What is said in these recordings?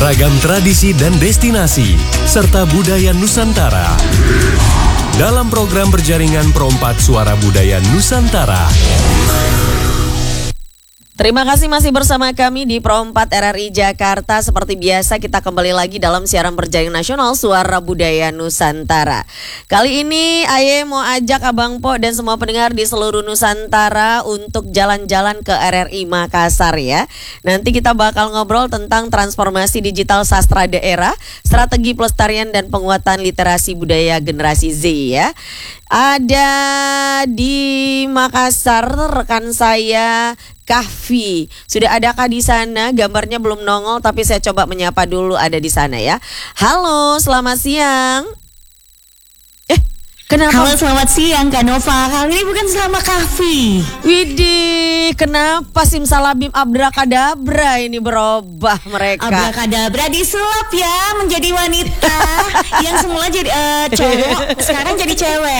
Ragam tradisi dan destinasi, serta budaya Nusantara. Dalam program berjaringan Perompak Suara Budaya Nusantara. Terima kasih masih bersama kami di Pro 4 RRI Jakarta. Seperti biasa kita kembali lagi dalam siaran berjaring nasional Suara Budaya Nusantara. Kali ini Aye mau ajak Abang Po dan semua pendengar di seluruh Nusantara untuk jalan-jalan ke RRI Makassar ya. Nanti kita bakal ngobrol tentang transformasi digital sastra daerah, strategi pelestarian dan penguatan literasi budaya generasi Z ya. Ada di Makassar rekan saya Kahfi. Sudah adakah di sana? Gambarnya belum nongol tapi saya coba menyapa dulu ada di sana ya. Halo, selamat siang. Kenapa? Halo, selamat siang Kak Nova. Kali ini bukan selama Kahfi. Widih, kenapa simsalabim abrakadabra ini berubah mereka? Abrakadabra disulap ya menjadi wanita yang semula jadi cowok, sekarang jadi cewek.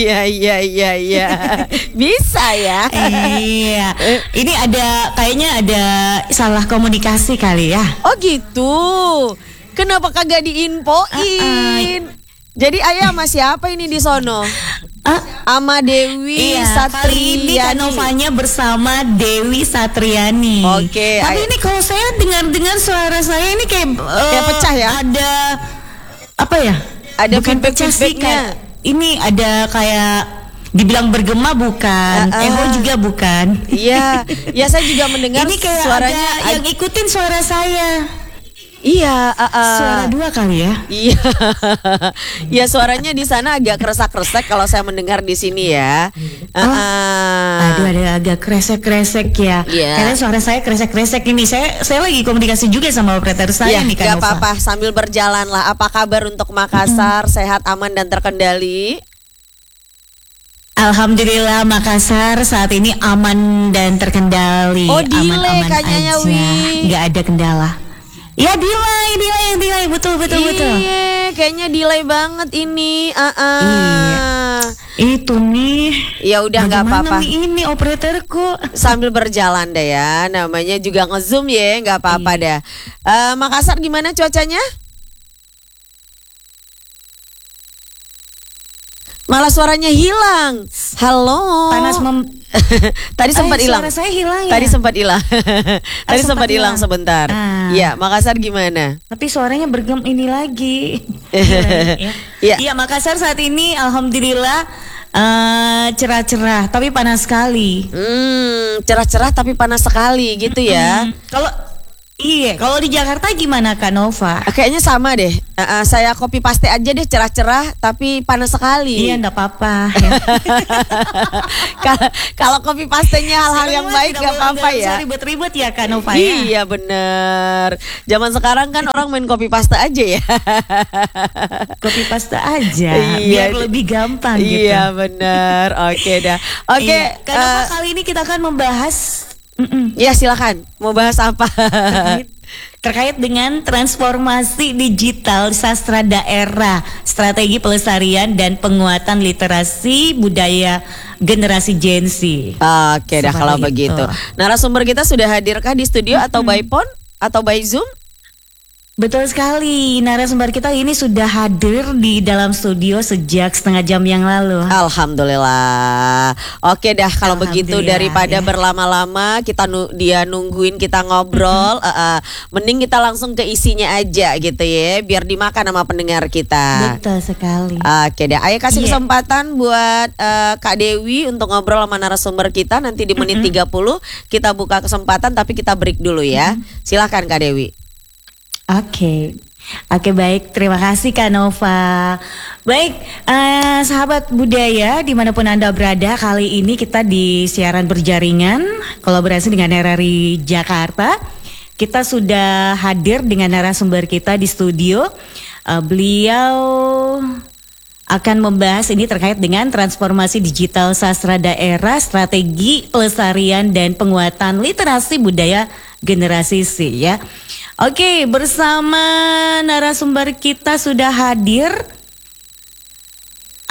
Iya. Bisa ya. Iya. Ini kayaknya ada salah komunikasi kali ya. Oh gitu. Kenapa kagak diinfoin? Jadi Ayah sama siapa ini di sono? Ama Dewi Satriani. Kali ini Kak Novanya bersama Dewi Satriani. Oke. Tapi ini kalau saya dengar suara saya ini kayak pecah ya? Ada apa ya? Ada bukan pecah sih, kayak ini ada kayak dibilang bergema bukan, echo juga bukan. Iya, ya saya juga mendengar ini kayak suaranya ada yang ikutin suara saya. Iya, suara dua kali ya. Iya. Ya suaranya di sana agak kresek-kresek kalau saya mendengar di sini ya. Aduh, ada agak kresek-kresek ya. Karena suara saya kresek-kresek ini. Saya lagi komunikasi juga sama operator saya nih Kak Nova. Gak apa-apa, sambil berjalan lah. Apa kabar untuk Makassar? Sehat, aman dan terkendali? Alhamdulillah Makassar saat ini aman dan terkendali. Oh, delay kayaknya aja. Gak ada kendala. Ya delay betul. Iya, kayaknya delay banget ini. Iya. Itu nih. Ya udah nggak apa-apa. Ini operatorku sambil berjalan deh ya. Namanya juga nge-zoom ya, nggak apa-apa dah. Makassar gimana cuacanya? Malah suaranya hilang. Halo. Panas Tadi sempat hilang. Suara saya hilang ya? Tadi sempat hilang. Tadi sempat hilang sebentar. Iya, Makassar gimana? Tapi suaranya ini lagi. Iya, Makassar saat ini alhamdulillah cerah-cerah tapi panas sekali. Cerah-cerah tapi panas sekali gitu ya. Kalau di Jakarta gimana Kak Nova? Kayaknya sama deh. Saya copy paste aja deh, cerah-cerah tapi panas sekali. Iya, enggak apa-apa. Kalau copy pastenya hal-hal yang baik enggak apa-apa ya. Ribet-ribet ya Kak Nova ya. Iya bener. Zaman sekarang kan orang main copy paste aja ya. Copy paste aja biar lebih gampang gitu. Iya bener. Oke dah. Oke. Kak Nova, kali ini kita akan membahas ya silakan, mau bahas apa? Terkait dengan transformasi digital sastra daerah, strategi pelestarian dan penguatan literasi budaya generasi Gen Z. Oke dah kalau begitu. Narasumber kita sudah hadirkah di studio atau by phone atau by Zoom? Betul sekali, narasumber kita ini sudah hadir di dalam studio sejak setengah jam yang lalu. Alhamdulillah. Oke dah kalau begitu daripada berlama-lama dia nungguin kita ngobrol, mending kita langsung ke isinya aja gitu ya, biar dimakan sama pendengar kita. Betul sekali. Oke dah, ayo kasih kesempatan buat Kak Dewi untuk ngobrol sama narasumber kita. Nanti di menit 30 kita buka kesempatan, tapi kita break dulu ya. Silahkan Kak Dewi. Oke, baik, terima kasih Kak Nova. Baik, sahabat budaya dimanapun Anda berada, kali ini kita di siaran berjaringan kolaborasi dengan RRI Jakarta. Kita sudah hadir dengan narasumber kita di studio. Beliau akan membahas ini terkait dengan transformasi digital sastra daerah, strategi pelestarian dan penguatan literasi budaya generasi Z ya. Oke, bersama narasumber kita sudah hadir.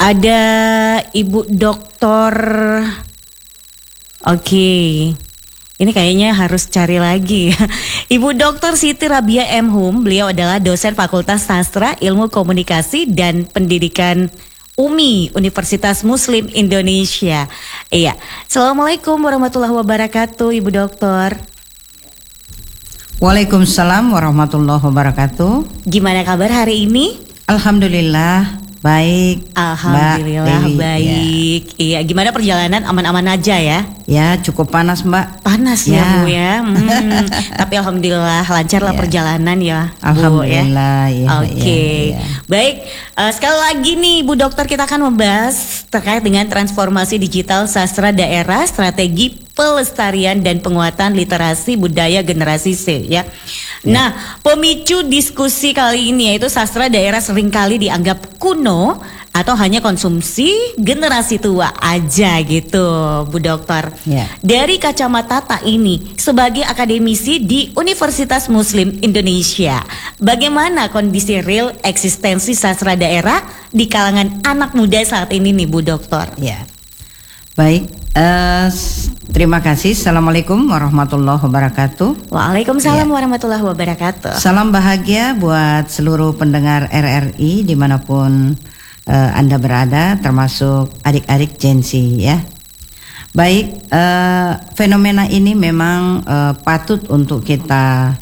Ada Ibu Doktor Ini kayaknya harus cari lagi. Ibu Dr. Siti Rabia M. Hum, beliau adalah dosen Fakultas Sastra, Ilmu Komunikasi dan Pendidikan UMI, Universitas Muslim Indonesia. Iya. Assalamualaikum warahmatullahi wabarakatuh, Ibu Dokter. Waalaikumsalam warahmatullahi wabarakatuh. Gimana kabar hari ini? Alhamdulillah baik. Alhamdulillah Mbak Dewi. baik. Iya, gimana perjalanan, aman-aman aja ya? Ya cukup panas Mbak. Panas ya, Ya. Bu ya. Tapi alhamdulillah lancar lah Ya. perjalanan ya, Bu ya. Alhamdulillah. Ya, Oke, ya, ya. baik. Sekali lagi nih, Bu Dokter, kita akan membahas terkait dengan transformasi digital sastra daerah, strategi pelestarian dan penguatan literasi budaya generasi C ya. Nah, pemicu diskusi kali ini yaitu sastra daerah seringkali dianggap kuno atau hanya konsumsi generasi tua aja gitu, Bu Dokter. Ya. Dari kacamata Tak ini sebagai akademisi di Universitas Muslim Indonesia, bagaimana kondisi real eksistensi sastra daerah di kalangan anak muda saat ini nih, Bu Dokter? Ya. Baik. Terima kasih. Assalamualaikum warahmatullahi wabarakatuh. Waalaikumsalam warahmatullahi wabarakatuh. Salam bahagia buat seluruh pendengar RRI dimanapun Anda berada, termasuk adik-adik Gen Z ya. Baik, fenomena ini memang patut untuk kita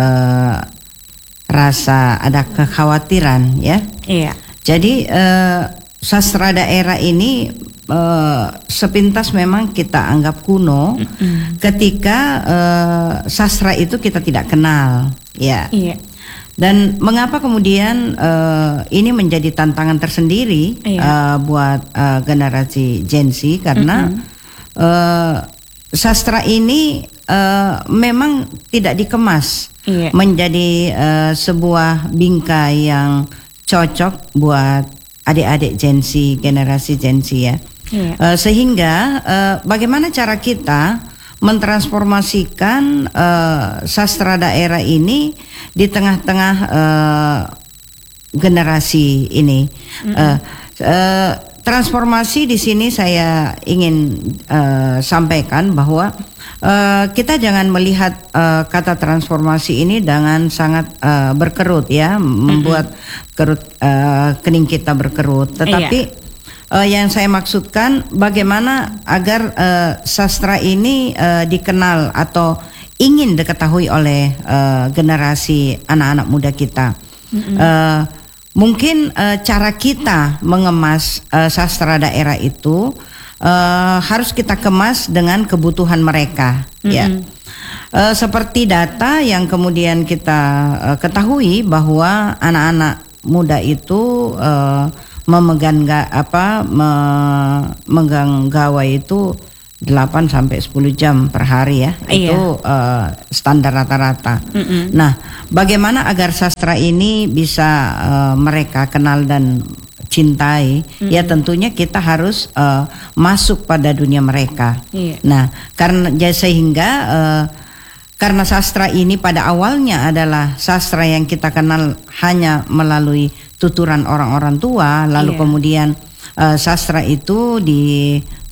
rasa ada kekhawatiran ya. Iya. Jadi sastra daerah ini sepintas memang kita anggap kuno ketika sastra itu kita tidak kenal ya. Iya. Dan mengapa kemudian ini menjadi tantangan tersendiri buat generasi Gen Z karena sastra ini memang tidak dikemas menjadi sebuah bingkai yang cocok buat adik-adik Gen Z, generasi Gen Z ya. Sehingga bagaimana cara kita mentransformasikan sastra daerah ini di tengah-tengah generasi ini. Transformasi di sini saya ingin sampaikan bahwa kita jangan melihat kata transformasi ini dengan sangat berkerut ya, membuat kerut kening kita berkerut. Tetapi yang saya maksudkan bagaimana agar sastra ini dikenal atau ingin diketahui oleh generasi anak-anak muda kita. Mungkin cara kita mengemas sastra daerah itu harus kita kemas dengan kebutuhan mereka, ya. Seperti data yang kemudian kita ketahui bahwa anak-anak muda itu memegang gawai itu 8 sampai 10 jam per hari ya. Itu standar rata-rata. Nah, bagaimana agar sastra ini bisa mereka kenal dan cintai? Ya tentunya kita harus masuk pada dunia mereka. Nah, karena sastra ini pada awalnya adalah sastra yang kita kenal hanya melalui tuturan orang-orang tua, lalu kemudian sastra itu di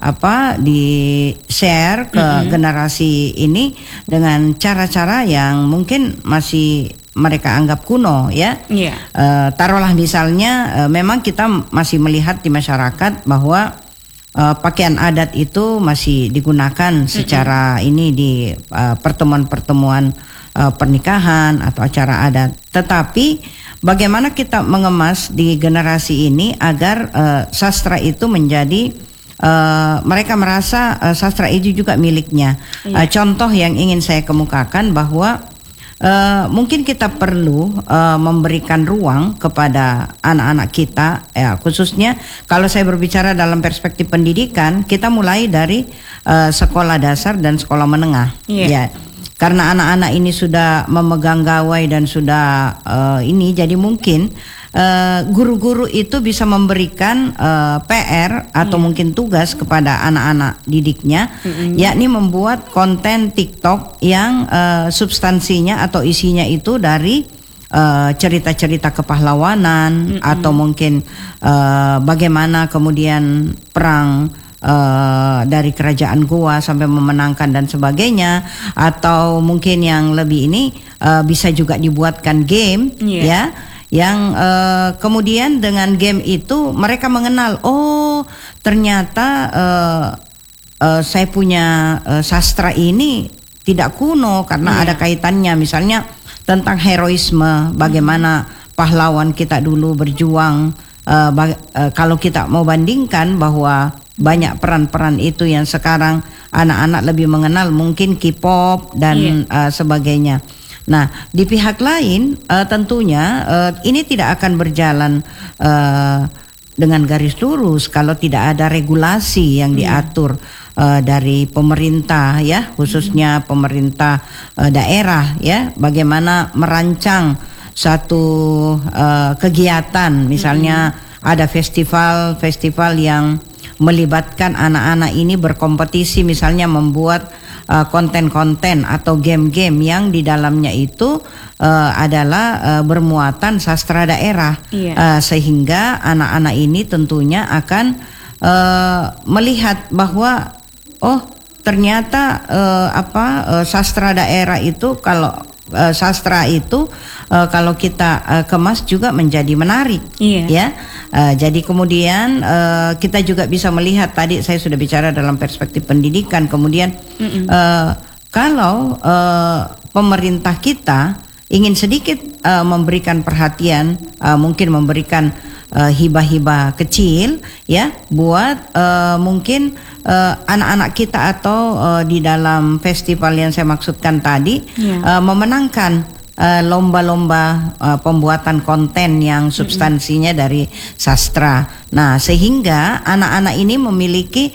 share ke generasi ini dengan cara-cara yang mungkin masih mereka anggap kuno ya. Taruhlah misalnya memang kita masih melihat di masyarakat bahwa pakaian adat itu masih digunakan secara ini di pertemuan-pertemuan pernikahan atau acara adat. Tetapi bagaimana kita mengemas di generasi ini agar sastra itu menjadi mereka merasa sastra itu juga miliknya. Contoh yang ingin saya kemukakan bahwa mungkin kita perlu memberikan ruang kepada anak-anak kita, ya khususnya kalau saya berbicara dalam perspektif pendidikan, kita mulai dari sekolah dasar dan sekolah menengah, ya. Karena anak-anak ini sudah memegang gawai dan sudah ini, jadi mungkin guru-guru itu bisa memberikan PR atau mungkin tugas kepada anak-anak didiknya, yakni membuat konten TikTok yang substansinya atau isinya itu dari cerita-cerita kepahlawanan atau mungkin bagaimana kemudian perang dari kerajaan Goa sampai memenangkan dan sebagainya, atau mungkin yang lebih ini bisa juga dibuatkan game ya, yang kemudian dengan game itu mereka mengenal, oh ternyata saya punya sastra ini tidak kuno karena ada kaitannya misalnya tentang heroisme, bagaimana pahlawan kita dulu berjuang. Kalau kita mau bandingkan bahwa banyak peran-peran itu yang sekarang anak-anak lebih mengenal mungkin K-pop dan sebagainya. Nah, di pihak lain tentunya ini tidak akan berjalan dengan garis lurus kalau tidak ada regulasi yang diatur dari pemerintah ya, khususnya pemerintah daerah ya, bagaimana merancang satu kegiatan, misalnya ada festival yang melibatkan anak-anak ini berkompetisi, misalnya membuat konten-konten atau game-game yang di dalamnya itu adalah bermuatan sastra daerah, sehingga anak-anak ini tentunya akan melihat bahwa oh ternyata sastra daerah itu kalau sastra itu kalau kita kemas juga menjadi menarik, ya. Jadi kemudian kita juga bisa melihat, tadi saya sudah bicara dalam perspektif pendidikan. Kemudian kalau pemerintah kita ingin sedikit memberikan perhatian, mungkin memberikan hibah-hibah kecil, ya, buat mungkin anak-anak kita atau di dalam festival yang saya maksudkan tadi memenangkan lomba-lomba pembuatan konten yang substansinya dari sastra. Nah, sehingga anak-anak ini memiliki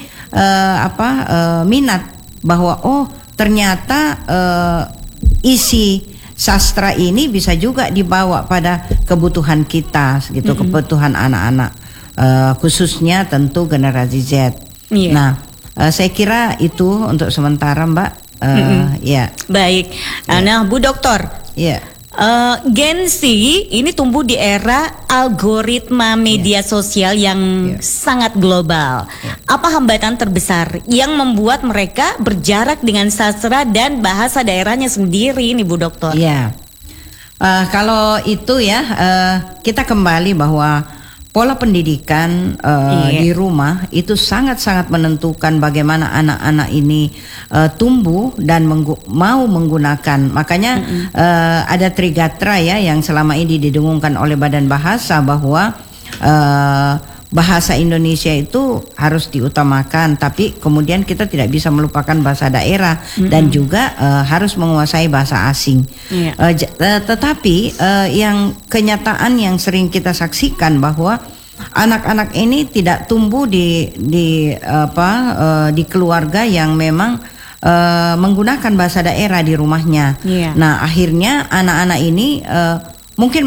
minat bahwa oh ternyata isi sastra ini bisa juga dibawa pada kebutuhan kita, gitu, kebutuhan anak-anak, khususnya tentu generasi Z. Nah, saya kira itu untuk sementara, Mbak. Ya. Baik. Nah, Bu Doktor. Gen Z ini tumbuh di era algoritma media sosial yang sangat global. Apa hambatan terbesar yang membuat mereka berjarak dengan sastra dan bahasa daerahnya sendiri ini, Bu Doktor? Kalau itu ya, kita kembali bahwa pola pendidikan di rumah itu sangat-sangat menentukan bagaimana anak-anak ini tumbuh dan mau menggunakan. Makanya ada Trigatra ya yang selama ini didengungkan oleh Badan Bahasa bahwa bahasa Indonesia itu harus diutamakan, tapi kemudian kita tidak bisa melupakan bahasa daerah dan juga harus menguasai bahasa asing. Tetapi yang kenyataan yang sering kita saksikan bahwa anak-anak ini tidak tumbuh di keluarga yang memang menggunakan bahasa daerah di rumahnya. Nah, akhirnya anak-anak ini mungkin